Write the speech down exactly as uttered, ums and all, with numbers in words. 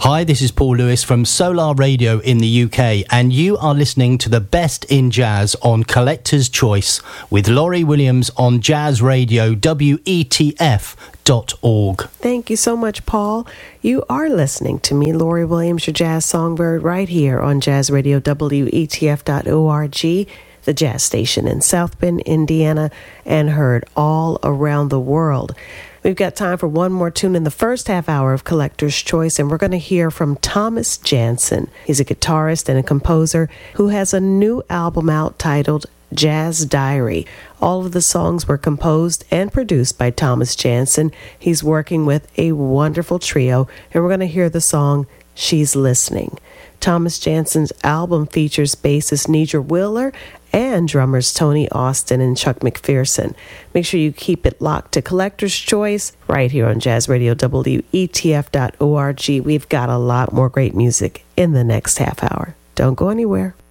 Hi, this is Paul Lewis from Solar Radio in the U K, and you are listening to the best in jazz on Collector's Choice with Laurie Williams on Jazz Radio W E T F dot org. Thank you so much, Paul. You are listening to me, Laurie Williams, your jazz songbird, right here on Jazz Radio W E T F dot org, the jazz station in South Bend, Indiana, and heard all around the world. We've got time for one more tune in the first half hour of Collector's Choice, and we're going to hear from Thomas Jansen. He's a guitarist and a composer who has a new album out titled Jazz Diary. All of the songs were composed and produced by Thomas Jansen. He's working with a wonderful trio, and we're going to hear the song She's Listening. Thomas Jansen's album features bassist Nidra Wheeler and drummers Tony Austin and Chuck McPherson. Make sure you keep it locked to Collector's Choice right here on Jazz Radio W E T F dot org. We've got a lot more great music in the next half hour. Don't go anywhere.